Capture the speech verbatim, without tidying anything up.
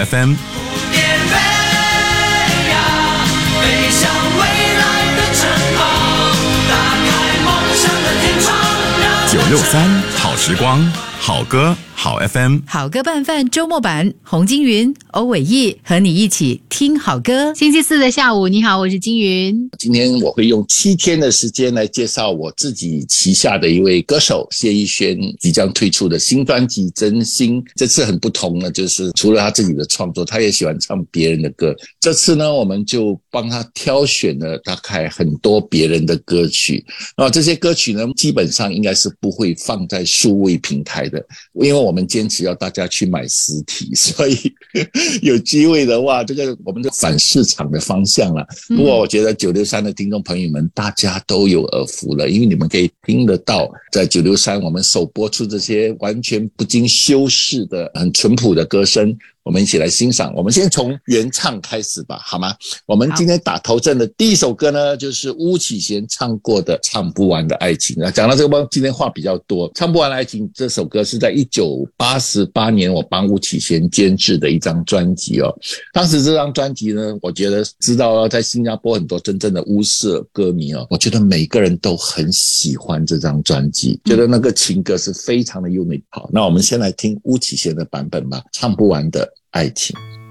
F M。九六三好时光，好歌好 F M， 好歌拌饭周末版，洪金云、欧伟毅和你一起听好歌。星期四的下午，你好，我是金云。 今天我会用七天的时间来介绍我自己旗下的一位歌手谢逸轩即将推出的新专辑《真心》。这次很不同呢，就是除了他自己的创作，他也喜欢唱别人的歌。这次呢，我们就帮他挑选了大概很多别人的歌曲。那这些歌曲呢，基本上应该是不会放在数位平台的，因为我们坚持要大家去买实体，所以有机会的话，这个我们就反市场的方向了。不过我觉得九六三的听众朋友们大家都有耳福了，因为你们可以听得到在九六三我们首播出这些完全不经修饰的很淳朴的歌声，我们一起来欣赏。我们先从原唱开始吧，好吗？我们今天打头阵的第一首歌呢，就是巫启贤唱过的《唱不完的爱情》。讲到这个，今天话比较多。《唱不完的爱情》这首歌是在一九八八年我帮巫启贤监制的一张专辑哦。当时这张专辑呢，我觉得知道在新加坡很多真正的巫师歌迷哦，我觉得每个人都很喜欢这张专辑，觉得那个情歌是非常的优美。好，那我们先来听巫启贤的版本吧，《唱不完的爱情》。